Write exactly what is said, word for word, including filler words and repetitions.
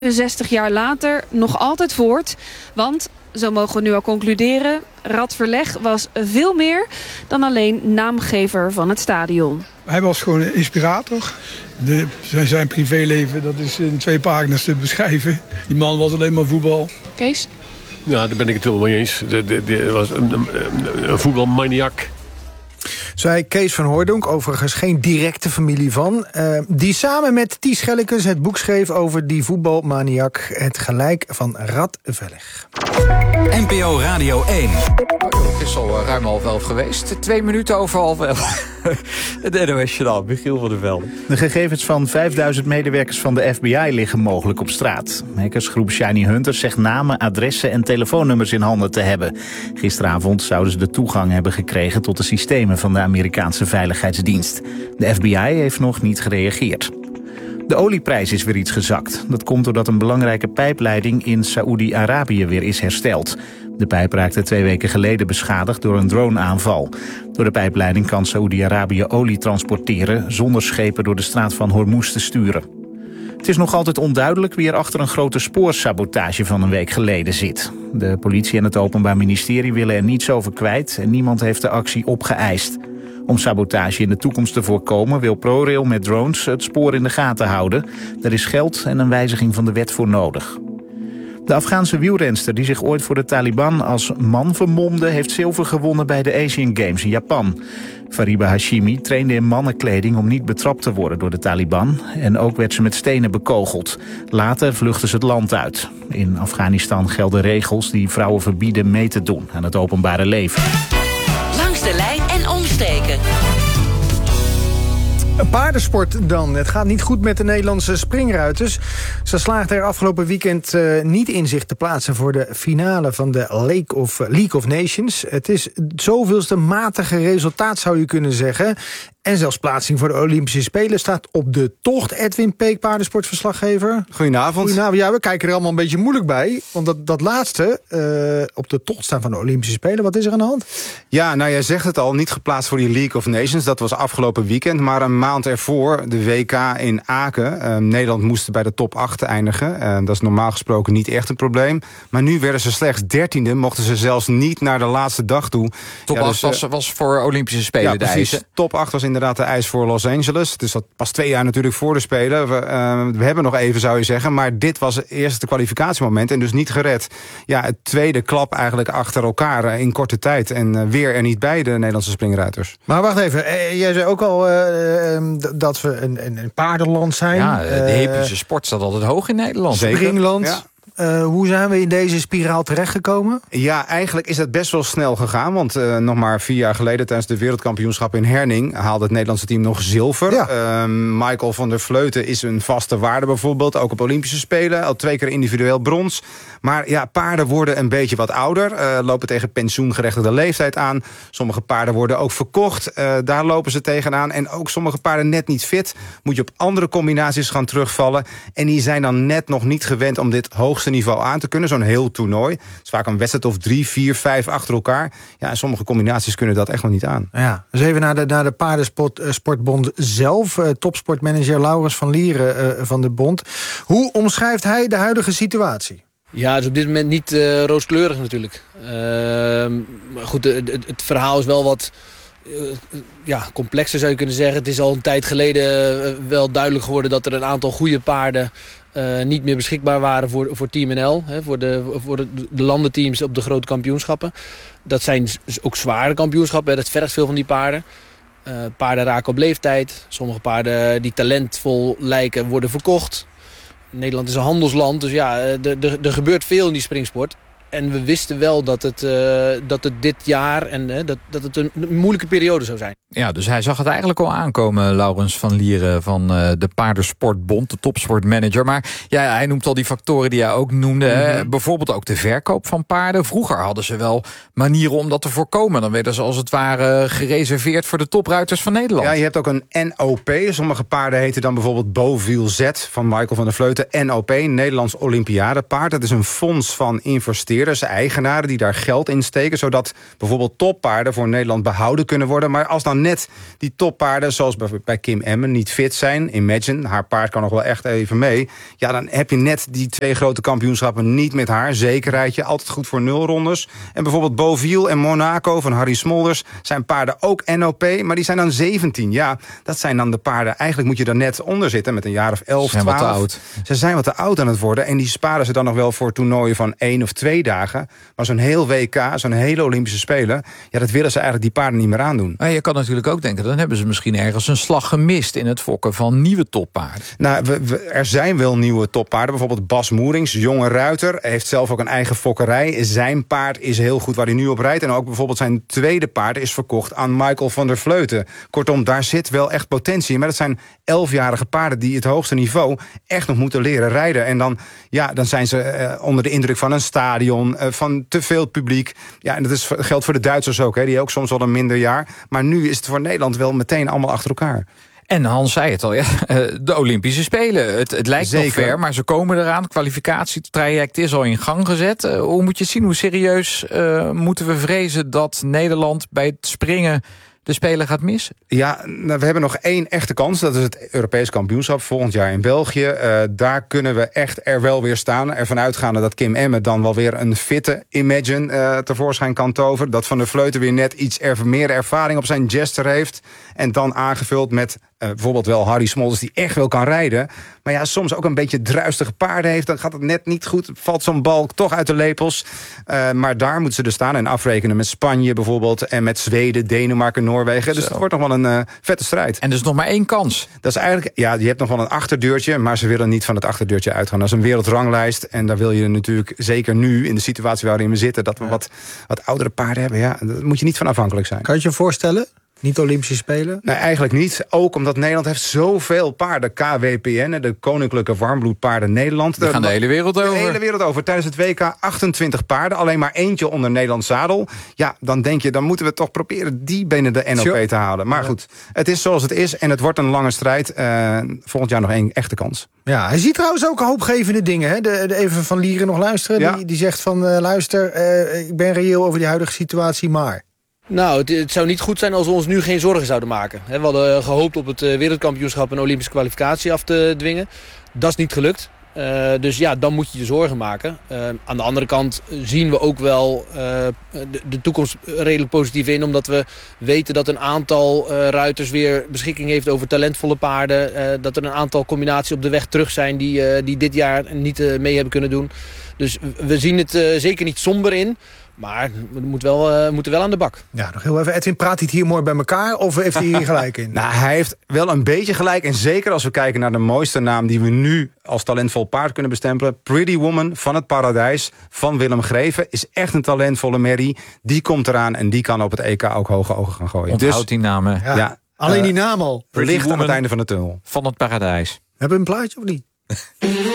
zestig jaar later nog altijd voort. Want, zo mogen we nu al concluderen, Radverleg was veel meer dan alleen naamgever van het stadion. Hij was gewoon een inspirator. De, zijn, zijn privéleven, dat is in twee pagina's te beschrijven. Die man was alleen maar voetbal. Kees? Ja, daar ben ik het wel mee eens. Hij was een, een, een voetbalmaniak. Zei Kees van Hooijdonk, overigens geen directe familie van. Uh, die samen met Ties Schellekes het boek schreef over die voetbalmaniak. Het gelijk van Radverleg. N P O Radio één. Oh, het is al uh, ruim half elf geweest. Twee minuten over half elf. Het N O S-journaal, Michiel van der Velde. De gegevens van vijfduizend medewerkers van de F B I liggen mogelijk op straat. Hackersgroep Shiny Hunters zegt namen, adressen en telefoonnummers in handen te hebben. Gisteravond zouden ze de toegang hebben gekregen tot de systemen van de Amerikaanse Veiligheidsdienst. De F B I heeft nog niet gereageerd. De olieprijs is weer iets gezakt. Dat komt doordat een belangrijke pijpleiding in Saoedi-Arabië weer is hersteld. De pijp raakte twee weken geleden beschadigd door een droneaanval. Door de pijpleiding kan Saoedi-Arabië olie transporteren zonder schepen door de straat van Hormuz te sturen. Het is nog altijd onduidelijk wie er achter een grote spoorsabotage van een week geleden zit. De politie en het Openbaar Ministerie willen er niets over kwijt en niemand heeft de actie opgeëist. Om sabotage in de toekomst te voorkomen wil ProRail met drones het spoor in de gaten houden. Er is geld en een wijziging van de wet voor nodig. De Afghaanse wielrenster die zich ooit voor de Taliban als man vermomde, heeft zilver gewonnen bij de Asian Games in Japan. Fariba Hashimi trainde in mannenkleding om niet betrapt te worden door de Taliban. En ook werd ze met stenen bekogeld. Later vluchtte ze het land uit. In Afghanistan gelden regels die vrouwen verbieden mee te doen aan het openbare leven. Langs de lijn en omsteken. Paardensport dan. Het gaat niet goed met de Nederlandse springruiters. Ze slaagden er afgelopen weekend uh, niet in zich te plaatsen voor de finale van de Lake of, League of Nations. Het is zoveelste matige resultaat, zou je kunnen zeggen. En zelfs plaatsing voor de Olympische Spelen staat op de tocht. Edwin Peek, paardensportverslaggever. Goedenavond. Goedenavond. Ja, we kijken er allemaal een beetje moeilijk bij. Want dat, dat laatste, uh, op de tocht staan van de Olympische Spelen. Wat is er aan de hand? Ja, nou, jij zegt het al, niet geplaatst voor die League of Nations. Dat was afgelopen weekend. Maar een maand ervoor, de W K in Aken. Uh, Nederland moest bij de top acht eindigen. Uh, dat is normaal gesproken niet echt een probleem. Maar nu werden ze slechts dertiende. Mochten ze zelfs niet naar de laatste dag toe. Top ja, acht dus, was, was voor Olympische Spelen, ja, de precies. eisen. Top acht was inderdaad de eis voor Los Angeles. Dus dat pas twee jaar natuurlijk voor de Spelen. We, uh, we hebben nog even, zou je zeggen. Maar dit was het eerste kwalificatiemoment en dus niet gered. Ja, het tweede klap eigenlijk achter elkaar uh, in korte tijd. En uh, weer er niet bij, de Nederlandse springruiters. Maar wacht even. Eh, jij zei ook al uh, d- dat we een, een, een paardenland zijn. Ja, de uh, hippische sport staat altijd hoog in Nederland. Zeker. Springland. Ja. Uh, hoe zijn we in deze spiraal terechtgekomen? Ja, eigenlijk is het best wel snel gegaan. Want uh, nog maar vier jaar geleden tijdens de wereldkampioenschap in Herning haalde het Nederlandse team nog zilver. Ja. Uh, Michael van der Vleuten is een vaste waarde bijvoorbeeld. Ook op Olympische Spelen. Al twee keer individueel brons. Maar ja, paarden worden een beetje wat ouder. Uh, lopen tegen pensioengerechtigde leeftijd aan. Sommige paarden worden ook verkocht. Uh, daar lopen ze tegenaan. En ook sommige paarden net niet fit. Moet je op andere combinaties gaan terugvallen. En die zijn dan net nog niet gewend om dit hoogste niveau aan te kunnen. Zo'n heel toernooi. Het is vaak een wedstrijd of drie, vier, vijf achter elkaar. Ja, en sommige combinaties kunnen dat echt nog niet aan. Ja, dus even naar de, naar de paardensportbond zelf. Uh, topsportmanager Laurens van Lieren uh, van de bond. Hoe omschrijft hij de huidige situatie? Ja, het is op dit moment niet uh, rooskleurig natuurlijk. Uh, maar goed, het, het verhaal is wel wat uh, ja, complexer zou je kunnen zeggen. Het is al een tijd geleden uh, wel duidelijk geworden dat er een aantal goede paarden uh, niet meer beschikbaar waren voor, voor Team N L. Hè, voor de, voor de, de landenteams op de grote kampioenschappen. Dat zijn ook zware kampioenschappen, hè, dat vergt veel van die paarden. Uh, paarden raken op leeftijd. Sommige paarden die talentvol lijken worden verkocht. Nederland is een handelsland, dus ja, er gebeurt veel in die springsport. En we wisten wel dat het, uh, dat het dit jaar en uh, dat, dat het een moeilijke periode zou zijn. Ja, dus hij zag het eigenlijk al aankomen, Laurens van Lieren van uh, de Paardensportbond, de topsportmanager. Maar ja, hij noemt al die factoren die hij ook noemde. Mm-hmm. Hè? Bijvoorbeeld ook de verkoop van paarden. Vroeger hadden ze wel manieren om dat te voorkomen. Dan werden ze als het ware gereserveerd voor de topruiters van Nederland. Ja, je hebt ook een N O P. Sommige paarden heten dan bijvoorbeeld Beauville Z van Michael van der Vleuten. N O P, Nederlands Olympiadepaard. Dat is een fonds van investeerders. investeerders, eigenaren die daar geld in steken, zodat bijvoorbeeld toppaarden voor Nederland behouden kunnen worden. Maar als dan net die toppaarden, zoals bij Kim Emmen, niet fit zijn, Imagine, haar paard kan nog wel echt even mee, ja, dan heb je net die twee grote kampioenschappen niet met haar. Zekerheidje, altijd goed voor nulrondes. En bijvoorbeeld Beauville en Monaco van Harry Smolders zijn paarden ook N O P, maar die zijn dan zeventien. Ja, dat zijn dan de paarden. Eigenlijk moet je er net onder zitten met een jaar of elf, twaalf. Ze zijn wat te oud. Ze zijn wat te oud aan het worden. En die sparen ze dan nog wel voor toernooien van één of twee dagen. Maar zo'n heel W K, zo'n hele Olympische Spelen, ja, dat willen ze eigenlijk die paarden niet meer aandoen. Maar je kan natuurlijk ook denken, dan hebben ze misschien ergens een slag gemist in het fokken van nieuwe toppaarden. Nou, we, we, er zijn wel nieuwe toppaarden. Bijvoorbeeld Bas Moerings, jonge ruiter, heeft zelf ook een eigen fokkerij. Zijn paard is heel goed waar hij nu op rijdt. En ook bijvoorbeeld zijn tweede paard is verkocht aan Michael van der Vleuten. Kortom, daar zit wel echt potentie in. Maar dat zijn elfjarige paarden die het hoogste niveau echt nog moeten leren rijden. En dan, ja, dan zijn ze uh, onder de indruk van een stadion, uh, van te veel publiek. Ja, en dat is, geldt voor de Duitsers ook, hè, die ook soms wel een minder jaar. Maar nu is het voor Nederland wel meteen allemaal achter elkaar. En Hans zei het al, ja, de Olympische Spelen. Het, het lijkt Zeker. nog ver, maar ze komen eraan. Het kwalificatietraject is al in gang gezet. Uh, hoe moet je het zien? Hoe serieus uh, moeten we vrezen dat Nederland bij het springen de Spelen gaat missen? Ja, nou, we hebben nog één echte kans. Dat is het Europees kampioenschap volgend jaar in België. Uh, daar kunnen we echt er wel weer staan. Ervan uitgaande dat Kim Emmen dan wel weer een fitte Imagine uh, tevoorschijn kan toveren. Dat Van der Vleuten weer net iets er, meer ervaring op zijn jester heeft. En dan aangevuld met uh, bijvoorbeeld wel Harry Smolders die echt wel kan rijden. Maar ja, soms ook een beetje druistige paarden heeft. Dan gaat het net niet goed. Valt zo'n balk toch uit de lepels. Uh, maar daar moeten ze dus staan en afrekenen met Spanje bijvoorbeeld. En met Zweden, Denemarken, Noorwegen. Dus Zo. het wordt nog wel een uh, vette strijd. En er is nog maar één kans. Dat is eigenlijk, ja, je hebt nog wel een achterdeurtje, maar ze willen niet van het achterdeurtje uitgaan. Dat is een wereldranglijst en daar wil je natuurlijk, zeker nu in de situatie waarin we zitten, dat we wat, wat oudere paarden hebben. Ja, daar moet je niet van afhankelijk zijn. Kan je je voorstellen? Niet Olympische Spelen? Nee, eigenlijk niet. Ook omdat Nederland heeft zoveel paarden. K W P N, de Koninklijke Warmbloedpaarden Nederland. Die gaan de hele wereld over. De hele wereld over. Tijdens het W K achtentwintig paarden. Alleen maar eentje onder Nederlands zadel. Ja, dan denk je, dan moeten we toch proberen die binnen de N O P te halen. Maar goed, het is zoals het is. En het wordt een lange strijd. Uh, volgend jaar nog één echte kans. Ja, hij ziet trouwens ook hoopgevende dingen. Hè? De, de even van Lieren nog luisteren. Ja. Die, die zegt van, uh, luister, uh, ik ben reëel over die huidige situatie, maar... Nou, het, het zou niet goed zijn als we ons nu geen zorgen zouden maken. We hadden gehoopt op het wereldkampioenschap en Olympische kwalificatie af te dwingen. Dat is niet gelukt. Uh, dus ja, dan moet je je zorgen maken. Uh, aan de andere kant zien we ook wel uh, de, de toekomst redelijk positief in. Omdat we weten dat een aantal uh, ruiters weer beschikking heeft over talentvolle paarden. Uh, dat er een aantal combinaties op de weg terug zijn die, uh, die dit jaar niet uh, mee hebben kunnen doen. Dus we zien het uh, zeker niet somber in. Maar we moeten wel, uh, moeten wel aan de bak. Ja, nog heel even. Edwin, praat hij het hier mooi bij elkaar of heeft hij hier gelijk in? Nou, hij heeft wel een beetje gelijk. En zeker als we kijken naar de mooiste naam die we nu als talentvol paard kunnen bestempelen. Pretty Woman van het Paradijs van Willem Greven is echt een talentvolle merrie. Die komt eraan en die kan op het E K ook hoge ogen gaan gooien. Onthoud dus, die namen. Ja, ja, alleen uh, die naam al. Licht aan het einde van de tunnel. Van het Paradijs. Hebben we een plaatje of niet?